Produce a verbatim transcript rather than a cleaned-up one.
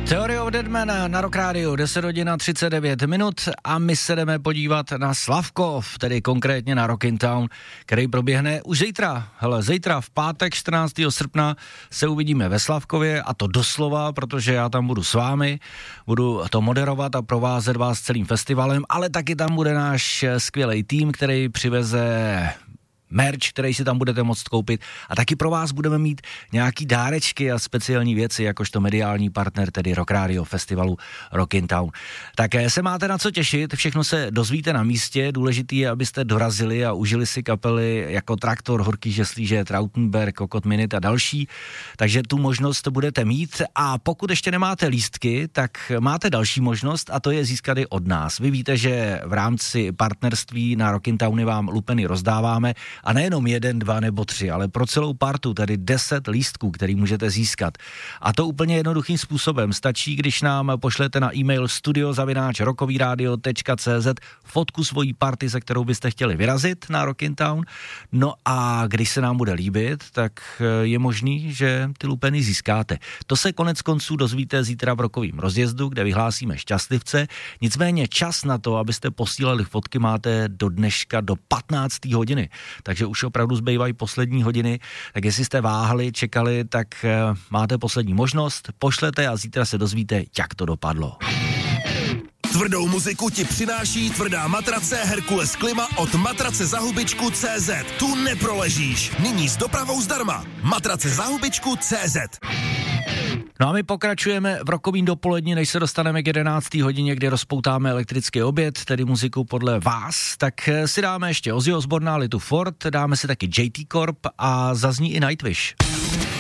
Theory of Deadman na Rock Radio, deset hodin a třicet devět minut a my se jdeme podívat na Slavkov, tedy konkrétně na Rock in Town, který proběhne už zítra. Hele, zítra v pátek čtrnáctého srpna se uvidíme ve Slavkově a to doslova, protože já tam budu s vámi, budu to moderovat a provázet vás celým festivalem, ale taky tam bude náš skvělý tým, který přiveze merch, který si tam budete moct koupit a taky pro vás budeme mít nějaký dárečky a speciální věci, jakožto mediální partner, tedy Rock Radio festivalu Rock in Town. Také se máte na co těšit, všechno se dozvíte na místě, důležitý je, abyste dorazili a užili si kapely jako Traktor, Horký žeslíže, Trautenberg, Kokot Minute a další, takže tu možnost budete mít a pokud ještě nemáte lístky, tak máte další možnost a to je získat i od nás. Vy víte, že v rámci partnerství na Rock in Towny vám lupeny rozdáváme. A nejenom jeden, dva nebo tři, ale pro celou partu, tedy deset lístků, který můžete získat. A to úplně jednoduchým způsobem. Stačí, když nám pošlete na e-mail studio zavináč rockovyradio tečka cé zet fotku svojí party, se kterou byste chtěli vyrazit na Rock in Town. No a když se nám bude líbit, tak je možný, že ty lupeny získáte. To se konec konců dozvíte zítra v rokovým rozjezdu, kde vyhlásíme šťastlivce. Nicméně čas na to, abyste posílali fotky, máte do dneška do patnácté hodiny. Takže už opravdu zbývají poslední hodiny, tak jestli jste váhali, čekali, tak uh, máte poslední možnost, pošlete a zítra se dozvíte, jak to dopadlo. Tvrdou muziku ti přináší tvrdá matrace Herkules Klima od matrace za hubičku tečka cé zet. Tu neproležíš. Nyní s dopravou zdarma. matrace za hubičku tečka cé zet. No a my pokračujeme v rokovým dopoledni, než se dostaneme k jedenácté hodině, kdy rozpoutáme elektrický oběd, tedy muziku podle vás, tak si dáme ještě Ozzy Osbourne, Litu Ford, dáme si taky J T Corp a zazní i Nightwish.